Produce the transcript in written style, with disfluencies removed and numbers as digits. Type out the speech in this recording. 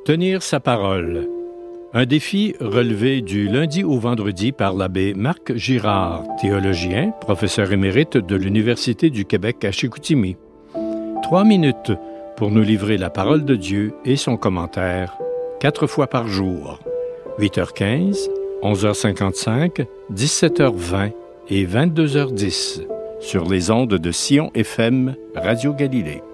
Tenir sa parole. Un défi relevé du lundi au vendredi par l'abbé Marc Girard, théologien, professeur émérite de l'Université du Québec à Chicoutimi. 3 minutes pour nous livrer la parole de Dieu et son commentaire, 4 fois par jour. 8h15, 11h55, 17h20 et 22h10 sur les ondes de Sion FM Radio Galilée.